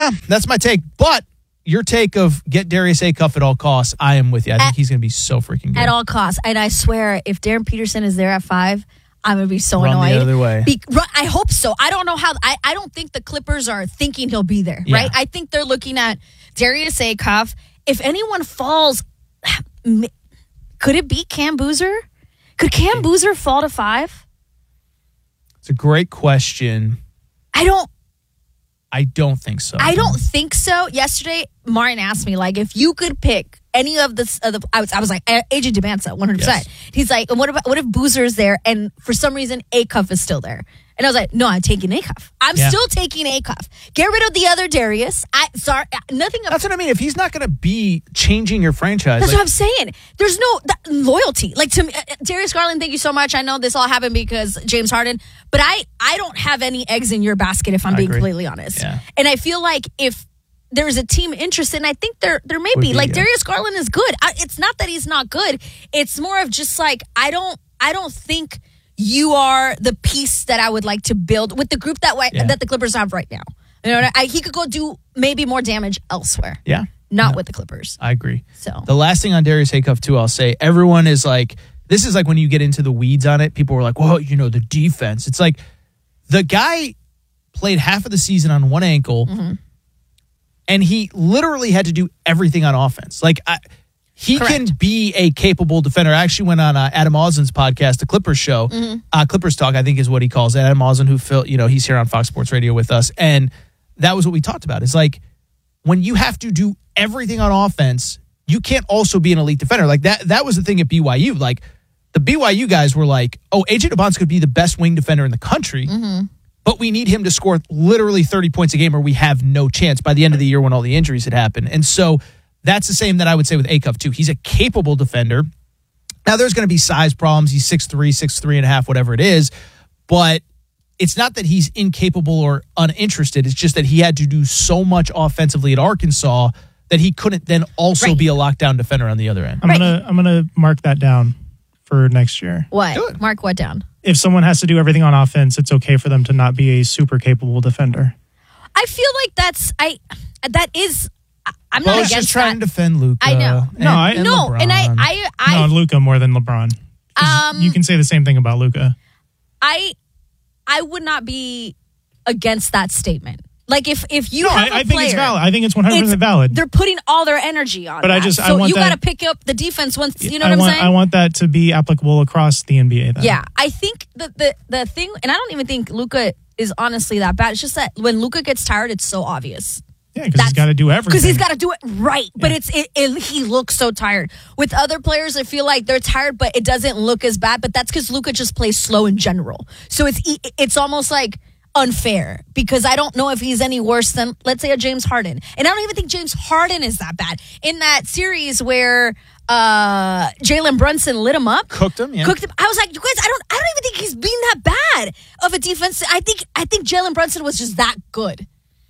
Yeah, that's my take. But your take of get Darius Acuff at all costs, I am with you. I think he's going to be so freaking good. At all costs. And I swear, if Darren Peterson is there at 5, I'm going to be so Run annoyed. the other way. I hope so. I don't know how. I don't think the Clippers are thinking he'll be there, right? I think they're looking at Darius Acuff. If anyone falls, could it be Cam Boozer? Could Cam Boozer fall to 5? It's a great question. I don't think so. I don't think so. Yesterday, Martin asked me, like, if you could pick any of the I was like, AJ Demancia, 100%. Yes. He's like, and what if Boozer is there and for some reason Acuff is still there? And I was like, no, I'm taking Acuff. I'm still taking Acuff. Get rid of the other Darius. Nothing. That's what I mean. If he's not going to be changing your franchise. That's what I'm saying. There's no loyalty. Like, to me, Darius Garland, thank you so much. I know this all happened because James Harden, but I don't have any eggs in your basket if I'm being completely honest. Yeah. And I feel like if there's a team interested, and I think there may be. Like, Darius Garland is good. It's not that he's not good. It's more of just like, I don't think you are the piece that I would like to build with the group that the Clippers have right now. You know, he could go do maybe more damage elsewhere. Yeah. Not with the Clippers. I agree. So the last thing on Darius Acuff, too, I'll say, everyone is like, this is like when you get into the weeds on it, people were like, well, the defense. It's like the guy played half of the season on one ankle, and he literally had to do everything on offense. Like, he can be a capable defender. I actually went on Adam Oslin's podcast, the Clippers show. Clippers Talk, I think is what he calls it. Adam Oslin, who he's here on Fox Sports Radio with us. And that was what we talked about. It's like, when you have to do everything on offense, you can't also be an elite defender. Like, that was the thing at BYU. Like, the BYU guys were like, oh, AJ Demancia could be the best wing defender in the country, but we need him to score literally 30 points a game or we have no chance by the end of the year when all the injuries had happened. And so that's the same that I would say with Acuff, too. He's a capable defender. Now, there's going to be size problems. He's 6'3", 6'3.5", whatever it is. But it's not that he's incapable or uninterested. It's just that he had to do so much offensively at Arkansas that he couldn't then also be a lockdown defender on the other end. I'm gonna mark that down for next year. What? Mark what down? If someone has to do everything on offense, it's okay for them to not be a super capable defender. I feel like I'm not against just trying to defend Luka. I know. No, Luka more than LeBron. You can say the same thing about Luka. I would not be against that statement. Like, if you have a I think player, it's valid. I think it's 100% valid. They're putting all their energy on but that. I want you got to pick up the defense once. You know what I'm saying? I want that to be applicable across the NBA. Then. Yeah, I think the thing, and I don't even think Luka is honestly that bad. It's just that when Luka gets tired, it's so obvious. Yeah, because he's got to do everything. Because he's got to do it right. Yeah. But he looks so tired. With other players, I feel like they're tired, but it doesn't look as bad. But that's because Luka just plays slow in general. So it's almost like unfair because I don't know if he's any worse than, let's say, a James Harden. And I don't even think James Harden is that bad. In that series where Jalen Brunson lit him up. Cooked him. I was like, you guys, I don't even think he's been that bad of a defense. I think Jalen Brunson was just that good.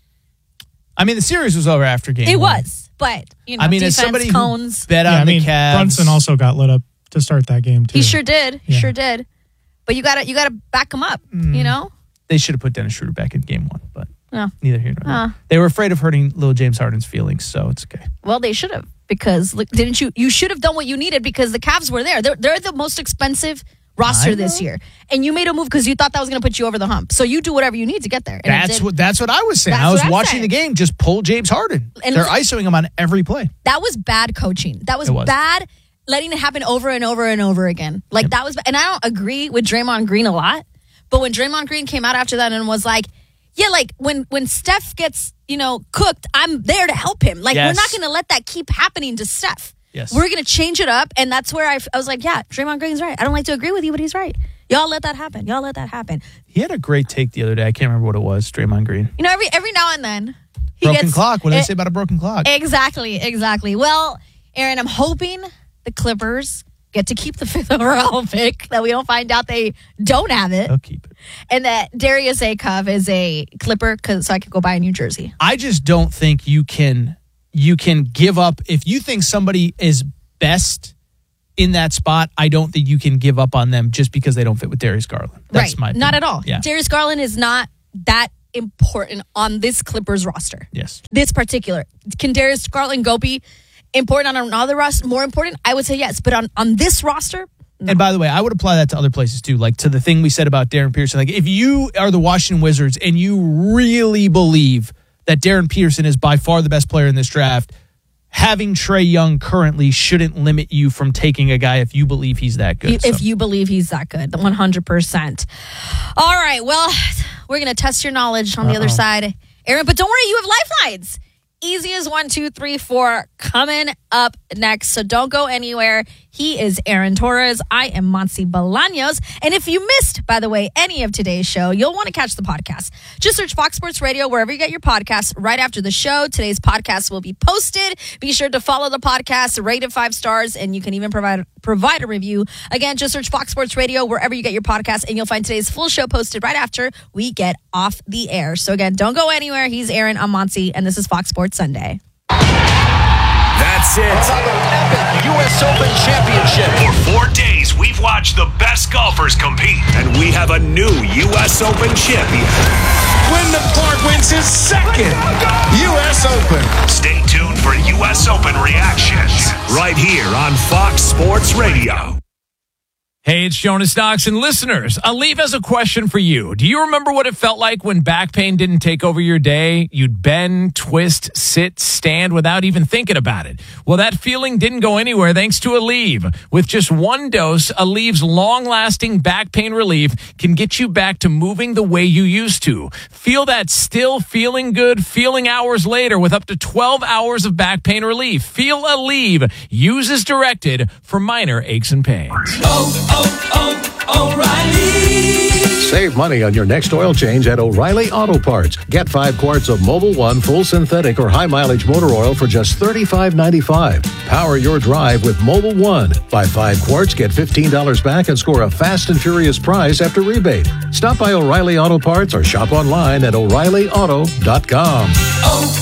I mean, the series was over after game one. It was, but, defense, as somebody cones. Who bet on the Cavs. Brunson also got lit up to start that game, too. He sure did. But you gotta back him up, They should have put Dennis Schroeder back in game one, but neither here nor there. They were afraid of hurting little James Harden's feelings, so it's okay. Well, they should have, because didn't you? You should have done what you needed because the Cavs were there. They're the most expensive roster this year, and you made a move because you thought that was going to put you over the hump. So you do whatever you need to get there. And that's what I was saying. I was watching the game. Just pull James Harden. And they're ISOing him on every play. That was bad coaching. That was bad. Letting it happen over and over and over again. Like that was, and I don't agree with Draymond Green a lot. But when Draymond Green came out after that and was like, yeah, like when Steph gets, cooked, I'm there to help him. Like, we're not going to let that keep happening to Steph. Yes. We're going to change it up. And that's where I was like, yeah, Draymond Green's right. I don't like to agree with you, but he's right. Y'all let that happen. He had a great take the other day. I can't remember what it was, Draymond Green. Every now and then. Broken clock. What did I say about a broken clock? Exactly. Well, Aaron, I'm hoping the Clippers get to keep the 5th overall pick, that we don't find out they don't have it. They'll keep it. And that Darius Acuff is a Clipper so I could go buy a New Jersey. I just don't think you can give up. If you think somebody is best in that spot, I don't think you can give up on them just because they don't fit with Darius Garland. That's my opinion. Not at all. Yeah. Darius Garland is not that important on this Clippers roster. Yes. This particular. Can Darius Garland go be important on another roster? More important? I would say yes. But on this roster, no. And by the way, I would apply that to other places too, like to the thing we said about Darren Peterson. Like if you are the Washington Wizards and you really believe that Darren Peterson is by far the best player in this draft, having Trae Young currently shouldn't limit you from taking a guy if you believe he's that good. If you believe he's that good, 100%. All right, well, we're going to test your knowledge on the other side, Aaron, but don't worry, you have lifelines. Easy as 1, 2, 3, 4 coming up next. So don't go anywhere. He is Aaron Torres. I am Monse Bolaños. And if you missed, by the way, any of today's show, you'll want to catch the podcast. Just search Fox Sports Radio wherever you get your podcasts right after the show. Today's podcast will be posted. Be sure to follow the podcast, rate it 5 stars, and you can even provide a review. Again, just search Fox Sports Radio wherever you get your podcast, and you'll find today's full show posted right after we get off the air. So again, don't go anywhere. He's Aaron, I'm Monse, and this is Fox Sports Sunday. That's it. Another epic U.S. Open championship. For 4 days, we've watched the best golfers compete. And we have a new U.S. Open champion. Wyndham Clark wins his second U.S. Open. Stay tuned for U.S. Open reactions right here on Fox Sports Radio. Hey, it's Jonas Knox, and listeners, Aleve has a question for you. Do you remember what it felt like when back pain didn't take over your day? You'd bend, twist, sit, stand without even thinking about it. Well, that feeling didn't go anywhere thanks to Aleve. With just 1 dose, Aleve's long-lasting back pain relief can get you back to moving the way you used to. Feel that still feeling good feeling hours later with up to 12 hours of back pain relief. Feel Aleve. Use as directed for minor aches and pains. O'Reilly. Save money on your next oil change at O'Reilly Auto Parts. Get 5 quarts of Mobil 1 full synthetic or high mileage motor oil for just $35.95. Power your drive with Mobil 1. Buy 5 quarts, get $15 back, and score a fast and furious prize after rebate. Stop by O'Reilly Auto Parts or shop online at O'ReillyAuto.com.